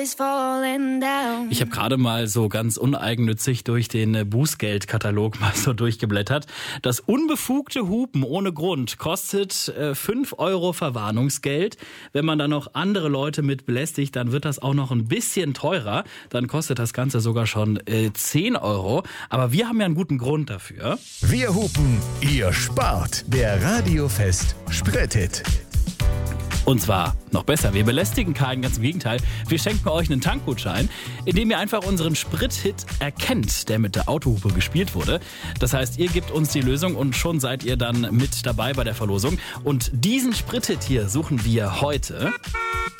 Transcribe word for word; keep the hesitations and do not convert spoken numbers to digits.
Ich habe gerade mal so ganz uneigennützig durch den Bußgeldkatalog mal so durchgeblättert. Das unbefugte Hupen ohne Grund kostet äh, fünf Euro Verwarnungsgeld. Wenn man dann noch andere Leute mit belästigt, dann wird das auch noch ein bisschen teurer. Dann kostet das Ganze sogar schon äh, zehn Euro. Aber wir haben ja einen guten Grund dafür. Wir hupen, ihr spart. Der Radiofest Sprit-Hit. Und zwar noch besser, wir belästigen keinen, ganz im Gegenteil. Wir schenken euch einen Tankgutschein, indem ihr einfach unseren Sprit-Hit erkennt, der mit der Autohupe gespielt wurde. Das heißt, ihr gebt uns die Lösung und schon seid ihr dann mit dabei bei der Verlosung. Und diesen Sprit-Hit hier suchen wir heute